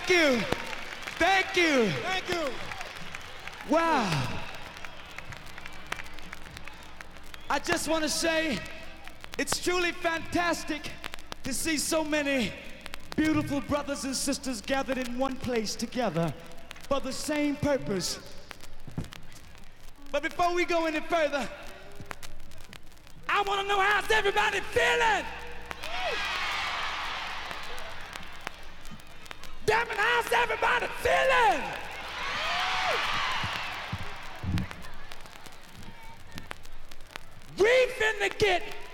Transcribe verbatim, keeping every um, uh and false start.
Thank you. Thank you. Thank you. Wow. I just want to say it's truly fantastic to see so many beautiful brothers and sisters gathered in one place together for the same purpose. But before we go any further, I want to know how's everybody feeling? Damn it, how's everybody feeling? We finna get